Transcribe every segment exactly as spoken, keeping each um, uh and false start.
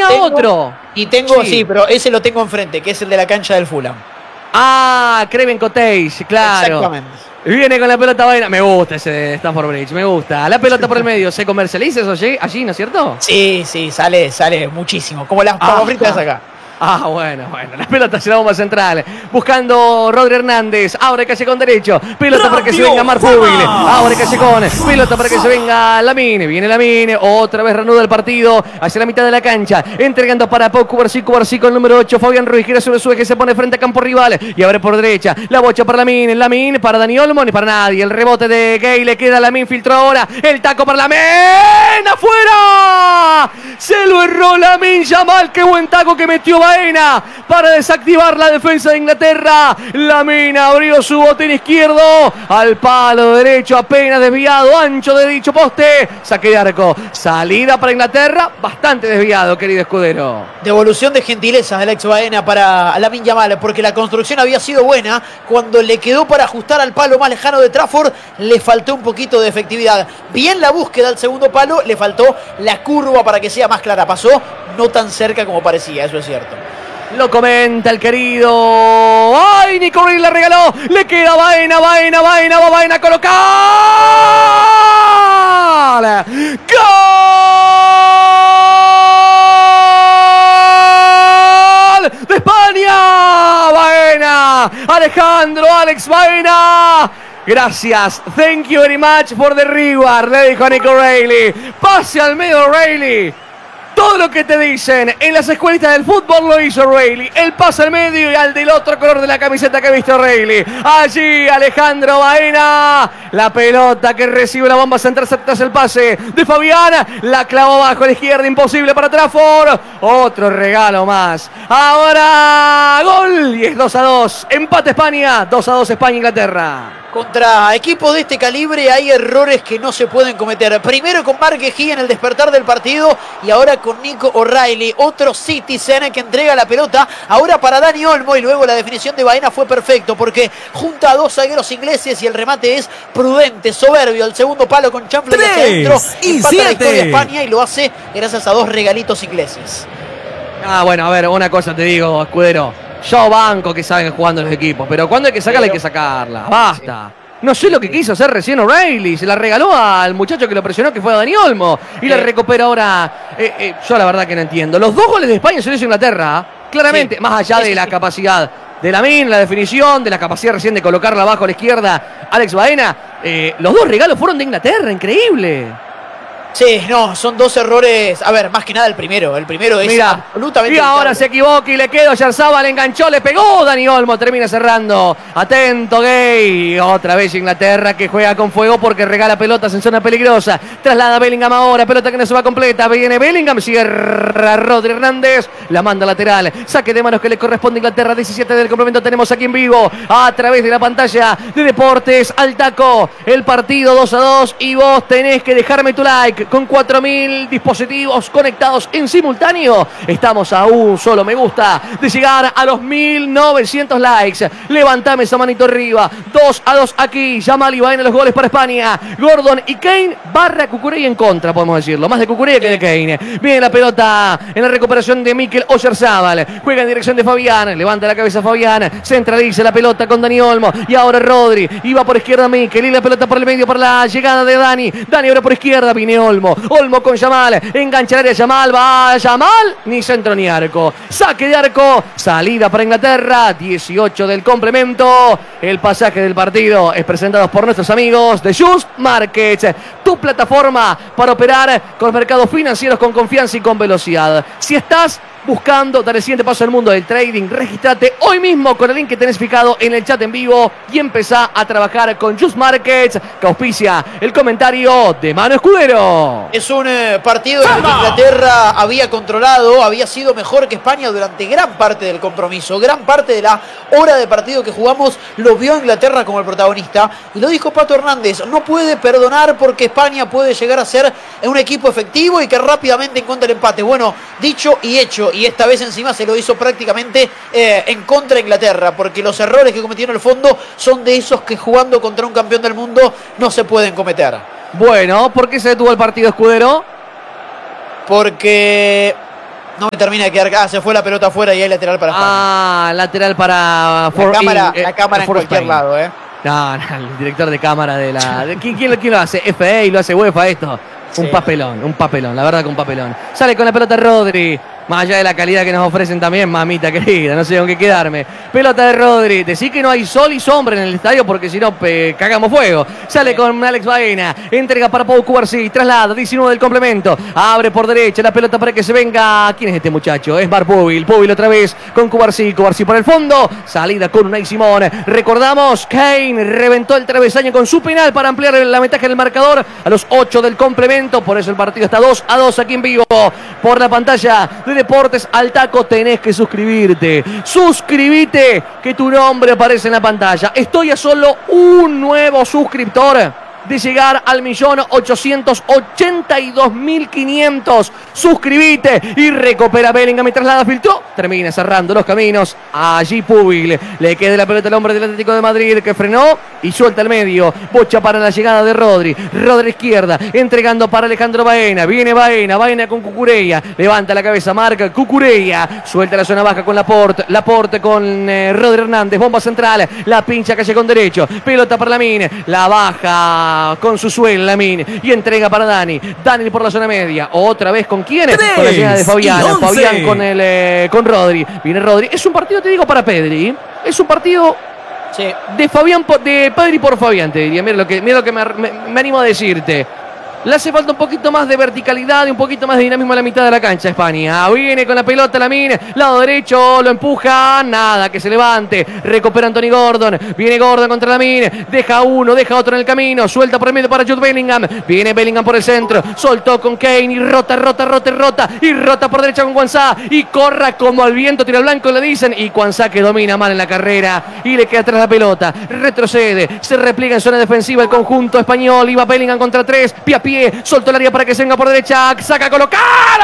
tengo, otro. Y tengo, Sí. sí, pero ese lo tengo enfrente, que es el de la cancha del Fulham. Ah, Craven Cottage, claro. Exactamente. Viene con la pelota Baena. Me gusta ese de Stamford Bridge, me gusta. La pelota por el medio, ¿se comercializa eso allí, allí, ¿no es cierto? Sí, sí, sale, sale muchísimo. Como las papas fritas acá. Ah, bueno, bueno. La pelota hacia la bomba central. Buscando Rodri Hernández. Ahora calle con derecho. Pelota para que se venga Marfúbil. Ahora calle con. Pelota para que se venga Lamine. Viene Lamine. Otra vez reanuda el partido. Hacia la mitad de la cancha. Entregando para Pau Cubarsí. Cubarsí con el número ocho. Fabián Ruiz. Gira sobre su eje. Se pone frente a campo rival. Y abre por derecha. La bocha para Lamine. Lamine para Dani Olmo. Ni para nadie. El rebote de Gay. Le queda Lamine. Filtró ahora. El taco para Lamine. ¡Afuera! Se lo erró Lamine Yamal. Qué buen taco que metió Baena para desactivar la defensa de Inglaterra. Lamine abrió su botín izquierdo al palo derecho, apenas desviado, ancho de dicho poste. Saque de arco, salida para Inglaterra, bastante desviado, querido escudero. Devolución de gentileza de Alex Baena para Lamine Yamal, porque la construcción había sido buena. Cuando le quedó para ajustar al palo más lejano de Trafford, le faltó un poquito de efectividad. Bien la búsqueda al segundo palo, le faltó la curva para que sea más clara. Pasó no tan cerca como parecía, eso es cierto. Lo comenta el querido. ¡Ay! Nico Reilly la regaló. Le queda Baena, Baena, Baena, va Baena a colocar. ¡Gol! ¡De España! Baena. Alejandro Alex Baena. Gracias. Thank you very much for the reward. Le dijo a Nico Reilly. Pase al medio Reilly. Todo lo que te dicen en las escuelitas del fútbol lo hizo Reilly. El pase al medio y al del otro color de la camiseta que ha visto Reilly. Allí Alejandro Baena. La pelota que recibe la bomba central tras el pase de Fabián. La clavó abajo a la izquierda. Imposible para Trafford. Otro regalo más. Ahora gol. Y es dos a dos. Empate España. dos a dos España-Inglaterra. Contra equipos de este calibre hay errores que no se pueden cometer. Primero con Mark Guehi en el despertar del partido y ahora con Nico O'Reilly, otro Citizen que entrega la pelota ahora para Dani Olmo, y luego la definición de Baena fue perfecto porque junta a dos zagueros ingleses y el remate es prudente, soberbio, el segundo palo con chanfle hacia adentro, empata la victoria España y lo hace gracias a dos regalitos ingleses. Ah, bueno, a ver, una cosa te digo, escudero. Yo banco que saben jugando los equipos, pero cuando hay que sacarla hay que sacarla. Basta. No sé lo que quiso hacer recién O'Reilly. Se la regaló al muchacho que lo presionó, que fue Dani Olmo. Y la recupera ahora. Eh, eh, yo la verdad que no entiendo. Los dos goles de España se lo hizo Inglaterra. Claramente, sí, más allá de la capacidad de Lamine, la definición, de la capacidad recién de colocarla abajo a la izquierda, Alex Baena. Eh, los dos regalos fueron de Inglaterra. Increíble. Sí, no, son dos errores. A ver, más que nada el primero. El primero es Mira, absolutamente. Y ahora se equivoca y le quedó Yarzaba, le enganchó, le pegó Dani Olmo, termina cerrando. Atento, Gay. Otra vez Inglaterra que juega con fuego porque regala pelotas en zona peligrosa. Traslada a Bellingham ahora, pelota que no se va completa. Viene Bellingham, cierra Rodri Hernández, la manda lateral. Saque de manos que le corresponde a Inglaterra. diecisiete del complemento tenemos aquí en vivo a través de la pantalla de Deportes al Taco. El partido dos a dos y vos tenés que dejarme tu like. Con cuatro mil dispositivos conectados en simultáneo, estamos a un solo me gusta de llegar a los mil novecientos likes. Levantame esa manito arriba. dos a dos aquí. Yamal y Baena los goles para España. Gordon y Kane barra Cucurella en contra, podemos decirlo. Más de Cucurella que de Kane. Viene la pelota en la recuperación de Mikel Oyarzabal. Juega en dirección de Fabián. Levanta la cabeza Fabián. Centraliza la pelota con Dani Olmo. Y ahora Rodri. Iba por izquierda Mikel. Y la pelota por el medio para la llegada de Dani. Dani ahora por izquierda. Viene Olmo. Olmo con Yamal. Engancha el área Yamal. Va Yamal. Ni centro ni arco. Saque de arco. Salida para Inglaterra. dieciocho del complemento. El pasaje del partido es presentado por nuestros amigos de Just Markets. Tu plataforma para operar con mercados financieros con confianza y con velocidad. Si estás buscando dar el siguiente paso al mundo del trading, registrate hoy mismo con el link que tenés fijado en el chat en vivo y empezá a trabajar con Just Markets, que auspicia el comentario de Mano Escudero. Es un eh, partido en el que Inglaterra había controlado, había sido mejor que España durante gran parte del compromiso, gran parte de la hora de partido que jugamos lo vio Inglaterra como el protagonista, y lo dijo Pato Hernández, no puede perdonar porque España puede llegar a ser un equipo efectivo y que rápidamente encuentra el empate. Bueno, dicho y hecho, y esta vez encima se lo hizo prácticamente eh, en contra de Inglaterra, porque los errores que cometieron en el fondo son de esos que jugando contra un campeón del mundo no se pueden cometer. Bueno, ¿por qué se detuvo el partido, Escudero? Porque No me termina de quedar. Ah, se fue la pelota afuera y hay lateral para España. Ah, lateral para... La for, cámara, in, la cámara eh, en cualquier Spain. lado, ¿eh? No, no, el director de cámara de la... De, ¿quién, quién, quién lo hace? F A y lo hace UEFA esto. Un Sí. papelón, un papelón, la verdad que un papelón. Sale con la pelota Rodri. Más allá de la calidad que nos ofrecen también, mamita querida, no sé con qué quedarme. Pelota de Rodri. Decir que no hay sol y sombra en el estadio porque si no, cagamos fuego. Sale con Alex Baena. Entrega para Pau Cubarsí. Traslada. diecinueve del complemento. Abre por derecha la pelota para que se venga. ¿Quién es este muchacho? Es Marc Pubil. Pubil otra vez con Cubarsí. Cubarsí por el fondo. Salida con Unai Simón. Recordamos, Kane reventó el travesaño con su penal para ampliar la ventaja en el marcador a los ocho del complemento. Por eso el partido está dos a dos aquí en vivo. Por la pantalla de Deportes al Taco tenés que suscribirte. Suscribite que tu nombre aparece en la pantalla. Estoy a solo un nuevo suscriptor de llegar al millón ochocientos ochenta y dos mil quinientos. Suscribite y recupera Bellingham mientras la filtró. Termina cerrando los caminos. Allí Pubil. Le queda la pelota al hombre del Atlético de Madrid que frenó y suelta el medio. Bocha para la llegada de Rodri. Rodri izquierda. Entregando para Alejandro Baena. Viene Baena. Baena con Cucurella. Levanta la cabeza. Marca Cucurella. Suelta la zona baja con Laporte. Laporte con eh, Rodri Hernández. Bomba central. La pincha calle con derecho. Pelota para Lamine. La baja con su suela Lamine y entrega para Dani. Dani por la zona media. Otra vez con quién? Con la llegada de Fabián. Fabián con el eh, con Rodri. Viene Rodri. Es un partido, te digo, para Pedri. Es un partido sí. de Fabián de Pedri por Fabián, te diría. Mira lo que, mira lo que me, me, me animo a decirte. Le hace falta un poquito más de verticalidad y un poquito más de dinamismo a la mitad de la cancha España. Viene con la pelota Lamine, lado derecho, lo empuja, nada, que se levante. Recupera Anthony Gordon, viene Gordon contra Lamine, deja uno, deja otro en el camino, suelta por el medio para Jude Bellingham. Viene Bellingham por el centro, soltó con Kane y rota, rota, rota, rota. Y rota por derecha con Kwanzaa y corra como al viento, tira blanco le dicen. Y Kwanzaa que domina mal en la carrera y le queda atrás la pelota. Retrocede, se repliega en zona defensiva el conjunto español. Iba Bellingham contra tres, pie a pie. Soltó el área para que se venga por derecha. Saca a colocar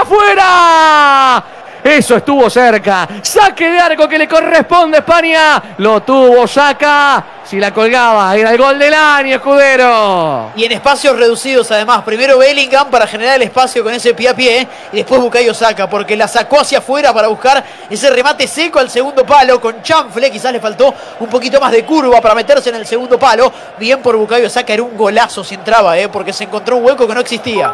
afuera. Eso estuvo cerca. Saque de arco que le corresponde a España. Lo tuvo, saca. Si la colgaba, era el gol del año, Escudero. Y en espacios reducidos además. Primero Bellingham para generar el espacio con ese pie a pie. Y después Bukayo Saka porque la sacó hacia afuera para buscar ese remate seco al segundo palo. Con chanfle, quizás le faltó un poquito más de curva para meterse en el segundo palo. Bien por Bukayo Saka, era un golazo si entraba, ¿eh? Porque se encontró un hueco que no existía.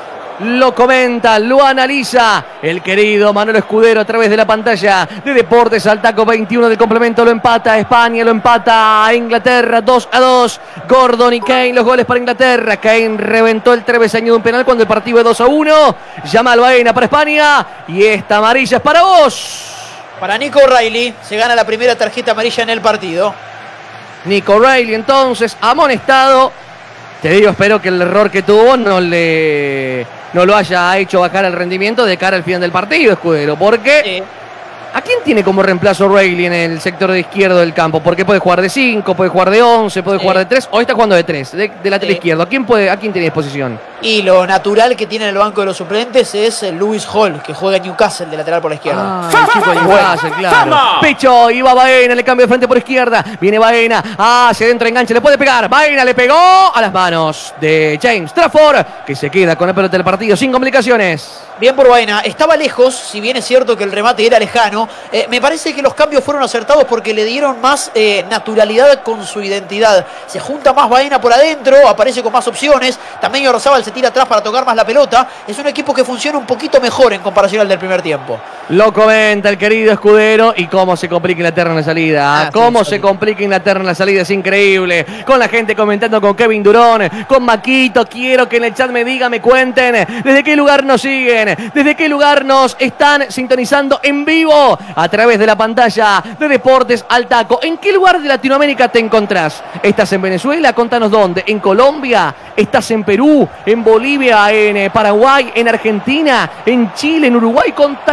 Lo comenta, lo analiza el querido Manuel Escudero a través de la pantalla de Deportes al Taco. Veintiuno del complemento, lo empata España, lo empata a Inglaterra, dos a dos. Gordon y Kane, los goles para Inglaterra. Kane reventó el travesaño de un penal cuando el partido es dos a uno. Yamal Baena para España y esta amarilla es para vos. Para Nico O'Reilly, se gana la primera tarjeta amarilla en el partido. Nico O'Reilly entonces amonestado. Te digo, espero que el error que tuvo no le no lo haya hecho bajar el rendimiento de cara al final del partido, Escudero, porque sí. ¿A quién tiene como reemplazo O'Reilly en el sector de izquierdo del campo? Porque puede jugar de cinco, puede jugar de once, puede sí. jugar de tres. Hoy está jugando de tres, de, de lateral sí. izquierdo. ¿A quién, puede, ¿A quién tiene disposición? Y lo natural que tiene en el banco de los suplentes es Lewis Hall, que juega en Newcastle de lateral por la izquierda. Ah, el chico de Newcastle, claro. Pecho, y va Baena, le cambio de frente por izquierda. Viene Baena, ah, hacia adentro, enganche, le puede pegar. Baena le pegó a las manos de James Trafford, que se queda con la pelota del partido sin complicaciones. Bien por Baena, estaba lejos, si bien es cierto que el remate era lejano. Eh, me parece que los cambios fueron acertados porque le dieron más eh, naturalidad con su identidad. Se junta más Baena por adentro, aparece con más opciones. También Orzábal se tira atrás para tocar más la pelota. Es un equipo que funciona un poquito mejor en comparación al del primer tiempo. Lo comenta el querido Escudero. Y cómo se complica Inglaterra en la salida. Ah, cómo sí, se complica Inglaterra en la salida, es increíble. Con la gente comentando, con Kevin Durón, con Maquito. Quiero que en el chat me digan, me cuenten desde qué lugar nos siguen, desde qué lugar nos están sintonizando en vivo a través de la pantalla de Deportes al Taco. ¿En qué lugar de Latinoamérica te encontrás? ¿Estás en Venezuela? Contanos dónde. ¿En Colombia? ¿Estás en Perú? ¿En Bolivia? ¿En Paraguay? ¿En Argentina? ¿En Chile? ¿En Uruguay? Contanos dónde nos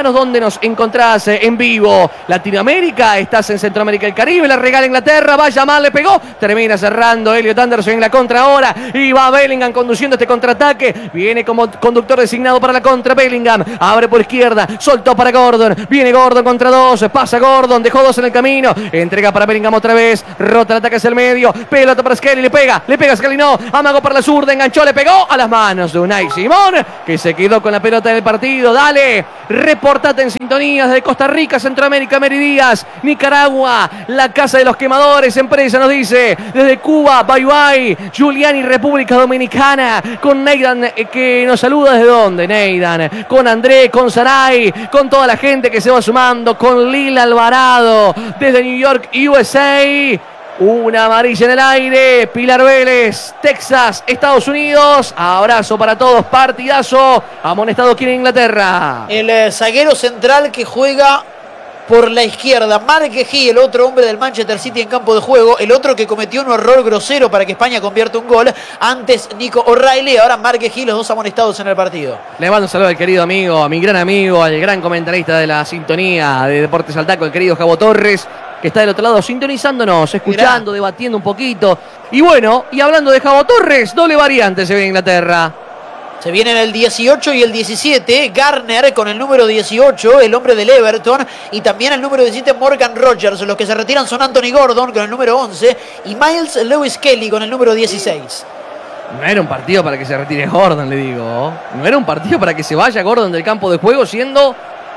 nos encontrás en vivo. Latinoamérica, estás en Centroamérica y el Caribe, la regala Inglaterra, vaya mal, le pegó, termina cerrando Elliot Anderson en la contra ahora, y va Bellingham conduciendo este contraataque, viene como conductor designado para la contra Bellingham, abre por izquierda, soltó para Gordon, viene Gordon contra dos, pasa Gordon, dejó dos en el camino, entrega para Bellingham otra vez, rota el ataque hacia el medio, pelota para Skelly, le pega, le pega Skelly, no, amagó para la zurda, enganchó, le pegó a las manos de Unai Simón, que se quedó con la pelota del partido. Dale, reportate en sintonías de Costa Rica, Centroamérica, Meridías, Nicaragua, la casa de los quemadores, empresa nos dice, desde Cuba, bye bye, Giuliani, República Dominicana, con Neidan, eh, que nos saluda desde dónde, Neidan, con André, con Saray, con toda la gente que se va sumando, con Lila Alvarado, desde New York, U S A. Una amarilla en el aire, Pilar Vélez, Texas, Estados Unidos. Abrazo para todos, partidazo. Amonestado aquí en Inglaterra. El eh, zaguero central que juega por la izquierda, Mark Gui, el otro hombre del Manchester City en campo de juego, el otro que cometió un error grosero para que España convierta un gol. Antes Nico O'Reilly, ahora Mark Gui, los dos amonestados en el partido. Le mando un saludo al querido amigo, a mi gran amigo, al gran comentarista de la sintonía de Deportes al Taco, el querido Javo Torres, que está del otro lado sintonizándonos, escuchando, Mirá. debatiendo un poquito. Y bueno, y hablando de Javo Torres, doble variante se ve en Inglaterra. Se vienen el dieciocho y el diecisiete, Garner con el número dieciocho, el hombre del Everton, y también el número diecisiete, Morgan Rogers. Los que se retiran son Anthony Gordon con el número once y Miles Lewis Kelly con el número dieciséis. No era un partido para que se retire Gordon, le digo. No era un partido para que se vaya Gordon del campo de juego siendo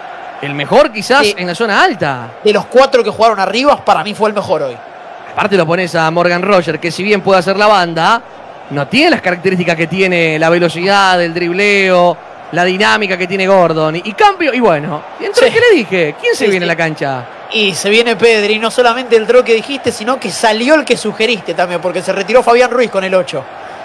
el mejor quizás sí. en la zona alta. De los cuatro que jugaron arriba, para mí fue el mejor hoy. Aparte lo pones a Morgan Rogers, que si bien puede hacer la banda, no tiene las características que tiene la velocidad, el dribleo, la dinámica que tiene Gordon. Y, y cambio, y bueno, ¿y entonces sí. qué le dije? ¿Quién se sí, viene sí. a la cancha? Y se viene Pedri, no solamente el troque que dijiste, sino que salió el que sugeriste también, porque se retiró Fabián Ruiz con el ocho.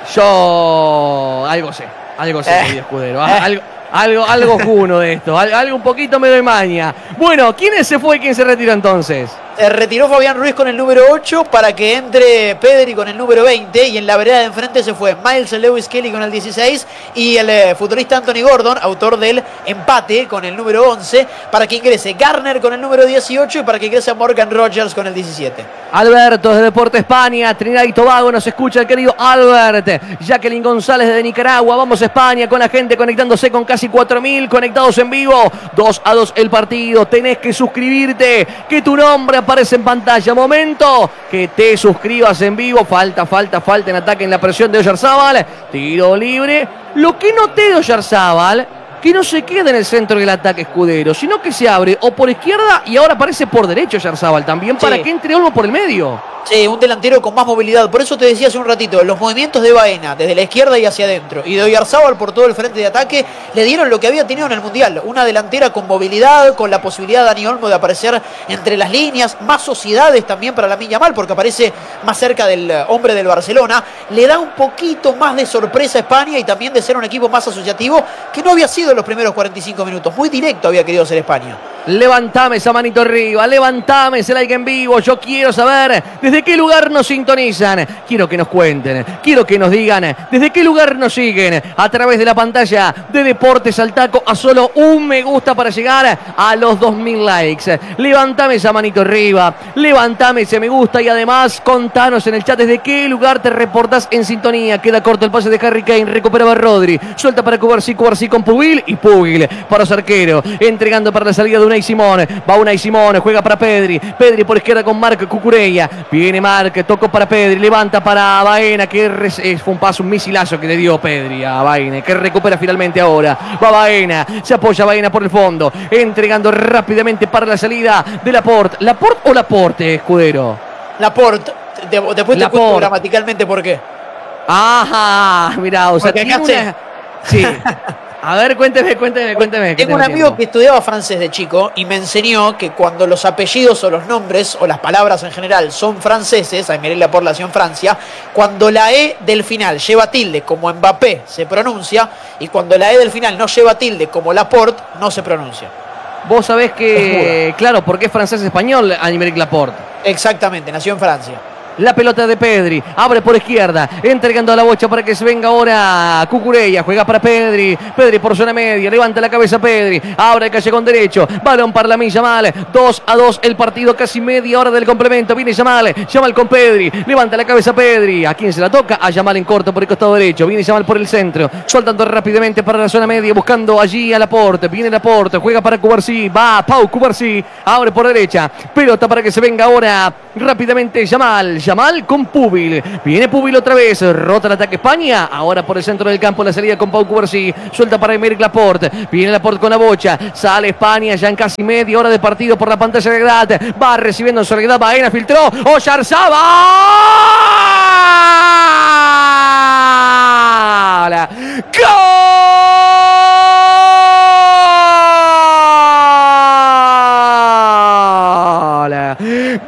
Yo algo sé, algo sé, querido eh. escudero, eh. algo... Algo, algo juno de esto, algo un poquito me doy maña. Bueno, ¿quién se fue y quién se retiró entonces? Se retiró Fabián Ruiz con el número ocho para que entre Pedri con el número veinte, y en la vereda de enfrente se fue Miles Lewis Kelly con el dieciséis y el eh, futbolista Anthony Gordon, autor del empate, con el número once, para que ingrese Garner con el número dieciocho y para que ingrese Morgan Rogers con el diecisiete. Alberto de Deporte España, Trinidad y Tobago, nos escucha el querido Albert. Jacqueline González de Nicaragua, vamos a España con la gente conectándose con casi cuatro mil conectados en vivo. dos a dos el partido, tenés que suscribirte, que tu nombre aparece en pantalla. Momento que te suscribas en vivo. Falta, falta, falta en ataque, en la presión de Oyarzábal. Tiro libre. Lo que noté de Oyarzábal, que no se queda en el centro del ataque escudero, sino que se abre o por izquierda y ahora aparece por derecho Oyarzábal también, para sí. que entre Olmo por el medio. Sí, un delantero con más movilidad. Por eso te decía hace un ratito, los movimientos de Baena desde la izquierda y hacia adentro, y de Oyarzábal por todo el frente de ataque, le dieron lo que había tenido en el Mundial. Una delantera con movilidad, con la posibilidad de Dani Olmo de aparecer entre las líneas, más sociedades también para Lamine Yamal, porque aparece más cerca del hombre del Barcelona. Le da un poquito más de sorpresa a España y también de ser un equipo más asociativo, que no había sido en los primeros cuarenta y cinco minutos. Muy directo había querido ser España. Levantame esa manito arriba, levantame ese like en vivo. Yo quiero saber desde qué lugar nos sintonizan. Quiero que nos cuenten, quiero que nos digan desde qué lugar nos siguen a través de la pantalla de Deportes al Taco. A solo un me gusta para llegar a los dos mil likes. Levantame esa manito arriba, levantame ese me gusta y además contanos en el chat desde qué lugar te reportas en sintonía. Queda corto el pase de Harry Kane, recuperaba Rodri, suelta para Cubarsí, Cubarsí con Pugil y Pugil para su arquero, entregando para la salida de una Simón, va Unai Simón, juega para Pedri, Pedri por izquierda con Marc Cucurella, viene Marc, tocó para Pedri, levanta para Baena, que es, fue un paso, un misilazo que le dio Pedri a Baena, que recupera finalmente ahora, va Baena, se apoya Baena por el fondo, entregando rápidamente para la salida de Laporte, ¿Laporte o Laporte, escudero? Laporte, después te Laporte. Cuento gramaticalmente por qué. Ajá, mirá, o sea, tiene una... Sí. A ver, cuénteme, cuénteme, cuénteme. Tengo un amigo tiempo. que estudiaba francés de chico y me enseñó que cuando los apellidos o los nombres o las palabras en general son franceses, a Mireille Laporte nació en Francia, cuando la E del final lleva tilde como Mbappé se pronuncia, y cuando la E del final no lleva tilde como Laporte no se pronuncia. Vos sabés que, claro, porque es francés-español Aymeric Laporte. Exactamente, nació en Francia. La pelota de Pedri. Abre por izquierda. Entregando a la bocha para que se venga ahora Cucurella. Juega para Pedri. Pedri por zona media. Levanta la cabeza Pedri. Abre el callejón derecho. Balón para Lamine Yamal. dos a dos el partido. Casi media hora del complemento. Viene Yamal. Yamal con Pedri. Levanta la cabeza Pedri. ¿A quién se la toca? A Yamal en corto por el costado derecho. Viene Yamal por el centro. Soltando rápidamente para la zona media. Buscando allí a Laporte. Viene Laporte. Juega para Cubarsí. Va Pau Cubarsí. Abre por derecha. Pelota para que se venga ahora rápidamente Yamal. Yamal con Pubil. Viene Pubil otra vez. Rota el ataque España. Ahora por el centro del campo la salida con Pau Cubarsí. Suelta para Aymeric Laporte. Viene Laporte con la bocha. Sale España ya en casi media hora de partido por la pantalla de Grat. Va recibiendo en Soledad. Baena filtró. Oyarzabal. ¡Gol!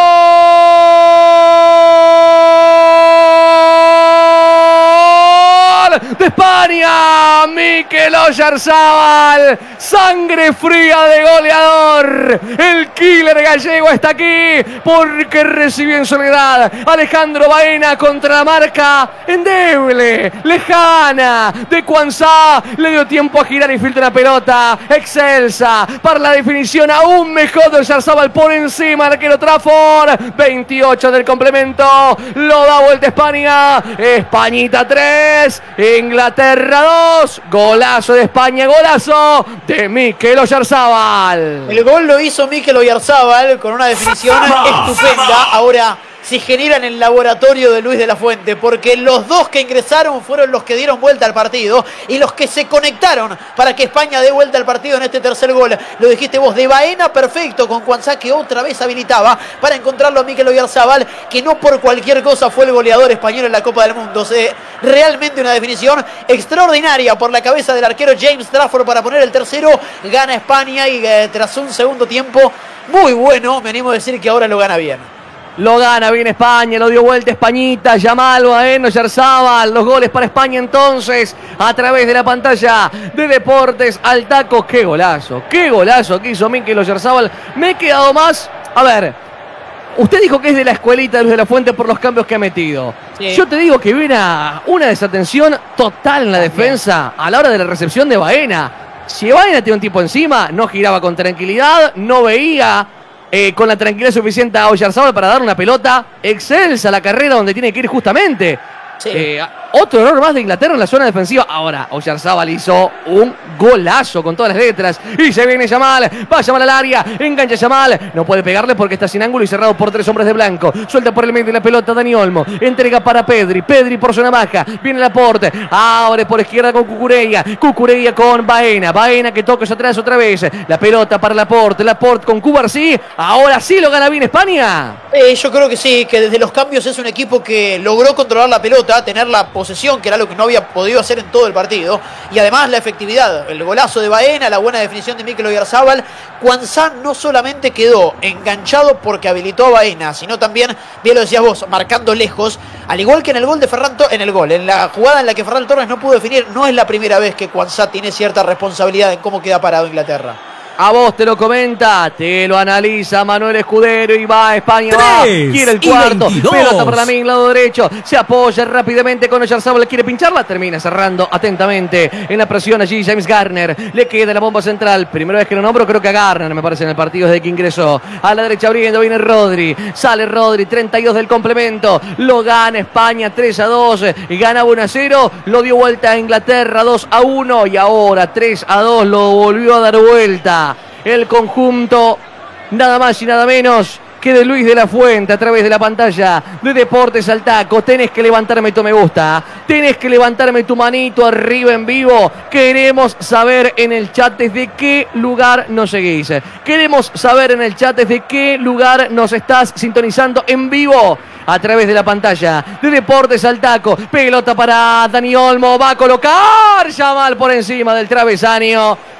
De España, Mikel Oyarzabal, sangre fría de goleador. El killer gallego está aquí porque recibió en soledad Alejandro Baena contra la marca endeble, lejana de Quansah. Le dio tiempo a girar y filtra la pelota. Excelsa para la definición aún mejor de Oyarzabal por encima del arquero Trafford. veintiocho del complemento. Lo da vuelta España. Españita tres. Inglaterra dos. Golazo de España. Golazo de Mikel Oyarzabal. El gol lo hizo Mikel Oyarzabal con una definición estupenda. Ahora se genera en el laboratorio de Luis de la Fuente, porque los dos que ingresaron fueron los que dieron vuelta al partido y los que se conectaron para que España dé vuelta al partido en este tercer gol. Lo dijiste vos, de Baena perfecto con Quansah, que otra vez habilitaba para encontrarlo a Mikel Oyarzabal, que no por cualquier cosa fue el goleador español en la Copa del Mundo. Se, realmente una definición extraordinaria por la cabeza del arquero James Trafford para poner el tercero. Gana España y eh, tras un segundo tiempo muy bueno, me animo a decir que ahora lo gana bien. Lo gana bien España, lo dio vuelta Españita, Yamal, Baena, Oyarzabal. Los goles para España entonces a través de la pantalla de Deportes al Taco. ¡Qué golazo! ¡Qué golazo que hizo Mikel Oyarzabal! Me he quedado más... A ver, usted dijo que es de la escuelita de Luis de la Fuente por los cambios que ha metido. Sí. Yo te digo que vi una, una desatención total en la defensa a la hora de la recepción de Baena. Si Baena tenía un tipo encima, no giraba con tranquilidad, no veía... Eh, con la tranquilidad suficiente a Oyarzabal para dar una pelota excelsa la carrera donde tiene que ir justamente. Sí. Eh, otro error más de Inglaterra en la zona defensiva. Ahora Oyarzabal hizo un golazo con todas las letras. Y se viene Yamal. Va Yamal al área. Engancha Yamal. No puede pegarle porque está sin ángulo y cerrado por tres hombres de blanco. Suelta por el medio de la pelota Dani Olmo. Entrega para Pedri. Pedri por zona baja. Viene Laporte. Abre por izquierda con Cucurella. Cucurella con Baena. Baena que toca hacia atrás otra vez. La pelota para Laporte. Laporte con Cubarsí. Ahora sí lo gana bien España. Eh, yo creo que sí, que desde los cambios es un equipo que logró controlar la pelota, tener la posesión, que era lo que no había podido hacer en todo el partido, y además la efectividad, el golazo de Baena, la buena definición de Mikel Oyarzabal. Quansah no solamente quedó enganchado porque habilitó a Baena, sino también, bien lo decías vos, marcando lejos, al igual que en el gol de Ferran Torres, en el gol, en la jugada en la que Ferran Torres no pudo definir. No es la primera vez que Quansah tiene cierta responsabilidad en cómo queda parado Inglaterra. A vos te lo comenta, te lo analiza Manuel Escudero y va a España, va, quiere el cuarto, pelota para Lamine, lado derecho, se apoya rápidamente con Oyarzabal, quiere pincharla, termina cerrando atentamente en la presión allí James Garner, le queda la bomba central, primera vez que lo nombro, creo que a Garner me parece en el partido desde que ingresó, a la derecha abriendo, viene Rodri, sale Rodri, treinta y dos del complemento, lo gana España tres a dos, gana uno a cero, lo dio vuelta a Inglaterra dos a uno y ahora tres a dos lo volvió a dar vuelta. El conjunto, nada más y nada menos que de Luis de la Fuente a través de la pantalla de Deportes al Taco. Tenés que levantarme tu me gusta, tenés que levantarme tu manito arriba en vivo. Queremos saber en el chat desde qué lugar nos seguís. Queremos saber en el chat desde qué lugar nos estás sintonizando en vivo a través de la pantalla de Deportes al Taco. Pelota para Dani Olmo, va a colocar Yamal por encima del travesaño.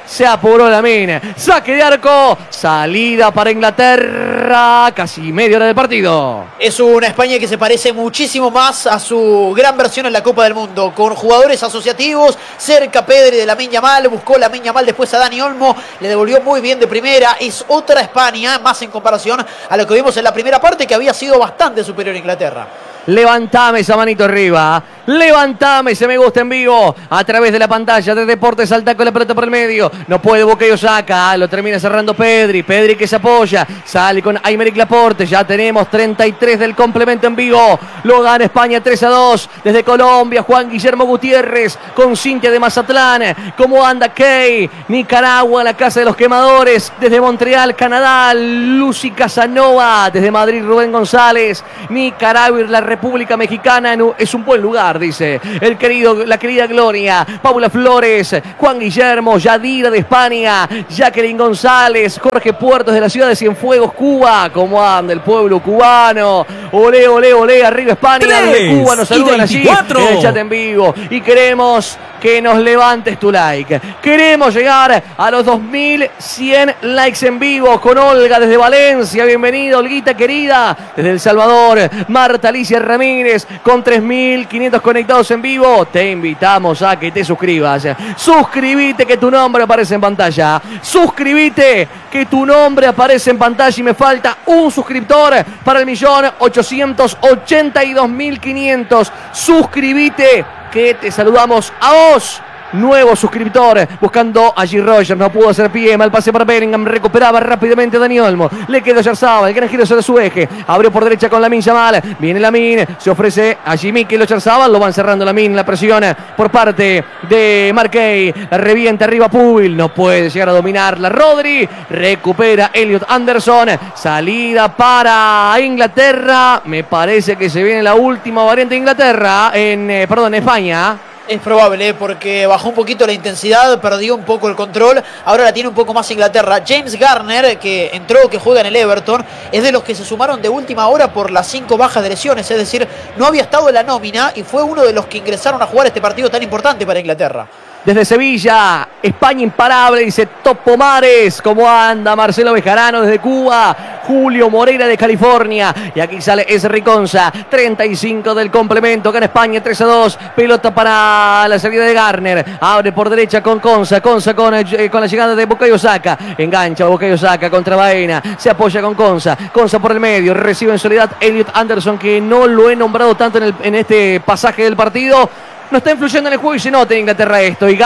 Se apuró Lamine. Saque de arco. Salida para Inglaterra. Casi media hora de partido. Es una España que se parece muchísimo más a su gran versión en la Copa del Mundo. Con jugadores asociativos. Cerca Pedri de Lamine Yamal. Buscó Lamine Yamal después a Dani Olmo. Le devolvió muy bien de primera. Es otra España, más en comparación a lo que vimos en la primera parte, que había sido bastante superior a Inglaterra. Levantame esa manito arriba. Levantame ese me gusta en vivo. A través de la pantalla de Deportes salta con la pelota por el medio. No puede Bukayo Saka. Lo termina cerrando Pedri. Pedri que se apoya. Sale con Aymeric Laporte. Ya tenemos treinta y tres del complemento en vivo. Lo gana España tres a dos. Desde Colombia, Juan Guillermo Gutiérrez con Cintia de Mazatlán. ¿Cómo anda Key? Nicaragua, la casa de los quemadores. Desde Montreal, Canadá, Lucy Casanova. Desde Madrid, Rubén González. Nicaragua y la República Mexicana es un buen lugar, dice el querido, la querida Gloria. Paula Flores, Juan Guillermo, Yadira de España, Jacqueline González, Jorge Puertos de la ciudad de Cienfuegos, Cuba. ¿Cómo anda el pueblo cubano? Olé, olé, olé, arriba España. Desde Cuba nos saludan allí en el chat en vivo. Y queremos que nos levantes tu like. Queremos llegar a los dos mil cien likes en vivo con Olga desde Valencia. Bienvenida, Olguita querida. Desde El Salvador, Marta Alicia Ramírez con tres mil quinientos conectados en vivo. Te invitamos a que te suscribas. Suscribite que tu nombre aparece en pantalla. Suscribite que tu nombre aparece en pantalla y me falta un suscriptor para el millón ochocientos ochenta y dos mil quinientos. Suscribite que te saludamos a vos. Nuevo suscriptor, buscando a G. Rogers, no pudo hacer pie, mal pase para Bellingham, recuperaba rápidamente a Dani Olmo, le quedó Yarzaba, el gran giro sobre su eje, abrió por derecha con Lamine Yamal, viene Lamine, se ofrece a Jimmy que lo Yarzaba, lo van cerrando Lamine, la presión por parte de Marquey, revienta arriba Pubil, no puede llegar a dominarla Rodri, recupera Elliot Anderson, salida para Inglaterra, me parece que se viene la última variante de Inglaterra, en, eh, perdón, España. Es probable, porque bajó un poquito la intensidad, perdió un poco el control, ahora la tiene un poco más Inglaterra. James Garner, que entró, que juega en el Everton, es de los que se sumaron de última hora por las cinco bajas de lesiones, es decir, no había estado en la nómina y fue uno de los que ingresaron a jugar este partido tan importante para Inglaterra. Desde Sevilla, España imparable, dice Topo Mares. ¿Cómo anda Marcelo Bejarano desde Cuba? Julio Moreira de California. Y aquí sale Esri Conza. treinta y cinco del complemento. Gana España tres a dos. Pelota para la salida de Garner. Abre por derecha con Conza. Conza con, eh, con la llegada de Bukayo Saka. Engancha Bukayo Saka contra Baena. Se apoya con Conza. Conza por el medio. Recibe en soledad Elliot Anderson, que no lo he nombrado tanto en, el, en este pasaje del partido. No está influyendo en el juego y se nota en Inglaterra esto. Y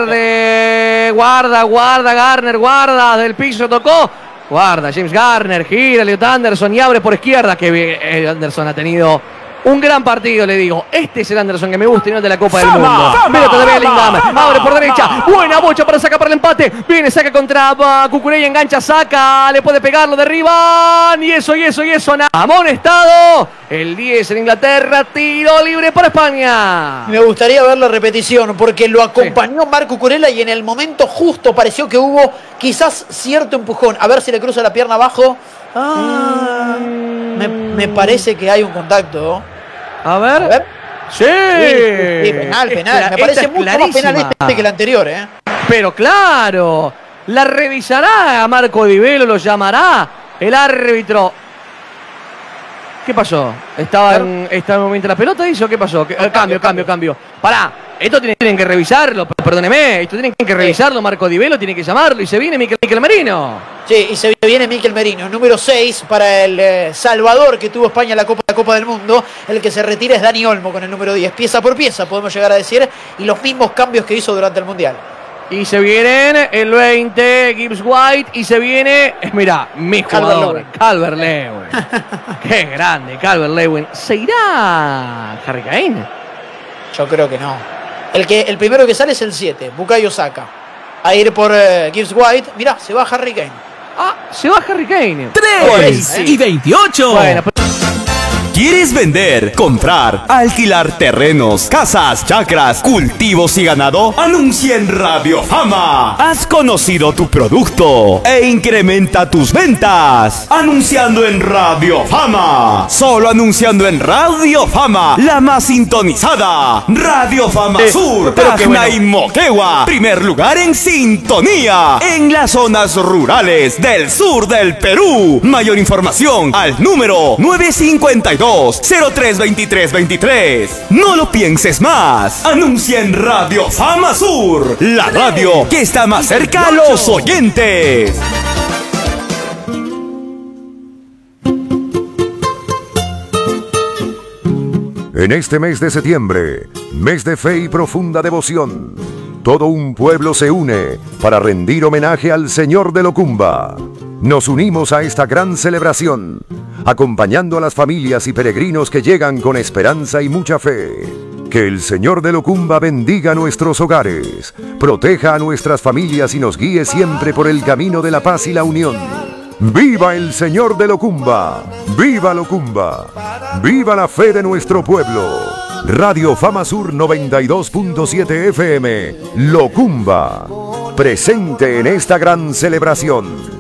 Garde, guarda, guarda, Garner, guarda, del piso tocó. Guarda, James Garner, gira, Elliot Anderson y abre por izquierda. Que bien, Anderson ha tenido un gran partido, le digo. Este es el Anderson que me gusta y no el de la Copa del Mundo. Pelota de Bellingham, abre por derecha. Buena bocha para sacar para el empate. Viene, saca contra Cucurella, engancha, saca. Le puede pegar, lo derriban. Y eso, y eso, y eso. Amonestado. El diez en Inglaterra, tiro libre para España. Me gustaría ver la repetición porque lo acompañó sí. Marco Cucurella y en el momento justo pareció que hubo quizás cierto empujón. A ver si le cruza la pierna abajo. Ah, mm. me, me parece que hay un contacto. A ver. A ver. Sí. Sí, sí, penal, penal. Esta, me parece es mucho clarísima. más penal este que el anterior, ¿eh? Pero claro, la revisará a Marco Di Velo, lo llamará el árbitro. ¿Qué pasó? ¿Estaba en, estaba en el momento de la pelota hizo? ¿Qué pasó? ¿Qué, cambio, cambio, cambio, cambio. Pará, esto tienen, tienen que revisarlo, perdóneme, esto tienen que revisarlo, Marco Di Velo tiene que llamarlo y se viene Mikel, Mikel Merino. Sí, y se viene Mikel Merino, número seis para el eh, Salvador que tuvo España en la Copa, la Copa del Mundo. El que se retira es Dani Olmo con el número diez, pieza por pieza podemos llegar a decir, y los mismos cambios que hizo durante el Mundial. Y se vienen el veinte, Gibbs White, y se viene, mira, mi jugador, Calvert-Lewin. Qué grande, Calvert-Lewin. ¿Se irá Harry Kane? Yo creo que no. El, que, el primero que sale es el siete, Bukayo Saka. A ir por uh, Gibbs White. Mirá, se va Harry Kane. Ah, se va Harry Kane. tres y veintiocho. Bueno, pero... ¿Quieres vender, comprar, alquilar terrenos, casas, chacras, cultivos y ganado? Anuncia en Radio Fama. Has conocido tu producto e incrementa tus ventas. Anunciando en Radio Fama. Solo anunciando en Radio Fama, la más sintonizada. Radio Fama eh, Sur, Tacna bueno. y Moquegua. Primer lugar en sintonía en las zonas rurales del sur del Perú. Mayor información al número nueve cinco dos, cero tres dos tres dos tres. No lo pienses más. Anuncia en Radio Fama Sur, la radio que está más cerca a los oyentes. En este mes de septiembre, mes de fe y profunda devoción, todo un pueblo se une para rendir homenaje al Señor de Locumba. Nos unimos a esta gran celebración, acompañando a las familias y peregrinos que llegan con esperanza y mucha fe. Que el Señor de Locumba bendiga nuestros hogares, proteja a nuestras familias y nos guíe siempre por el camino de la paz y la unión. ¡Viva el Señor de Locumba! ¡Viva Locumba! ¡Viva la fe de nuestro pueblo! Radio Fama Sur noventa y dos punto siete F M, Locumba, presente en esta gran celebración.